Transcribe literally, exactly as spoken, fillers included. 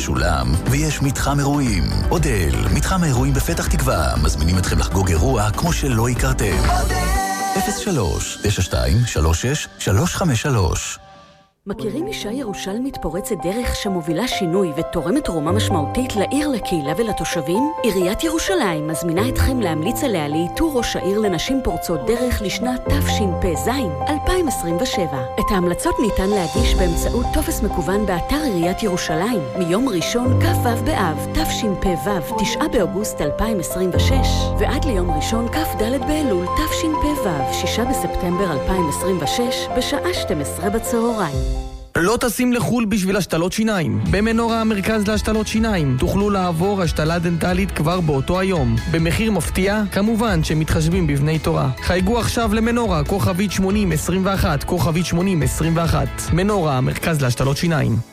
משולם, ויש מתחם אירועים. אודל, מתחם האירועים בפתח תקווה, מזמינים אתכם לחגוג אירוע כמו שלא הכרתם. אפס שלוש תשע שתיים שלוש שש שלוש חמש שלוש. מכירים אישה ירושלמית פורצת דרך שמובילה שינוי ותורמת תרומה משמעותית לעיר, לקהילה ולתושבים? עיריית ירושלים מזמינה אתכם להמליץ עליה לאיתור ראש העיר לנשים פורצות דרך לשנת תשפ"ז אלפיים עשרים ושבע. את ההמלצות ניתן להגיש באמצעות טופס מקוון באתר עיריית ירושלים מיום ראשון כ"ו באב תשפ"ו תשעה באוגוסט אלפיים עשרים ושש ועד ליום ראשון כ"ד באלול תשפ"ו שישה בספטמבר אלפיים עשרים ושש בשעה שתים עשרה בצהריים. לא טסים לחול בשביל השתלות שיניים. במנורה המרכז להשתלות שיניים תוכלו לעבור השתלה דנטלית כבר באותו היום במחיר מפתיע, כמובן שמתחשבים בבני תורה. חייגו עכשיו למנורה כוכבית שמונים עשרים ואחת כוכבית שמונים עשרים ואחת. מנורה המרכז להשתלות שיניים.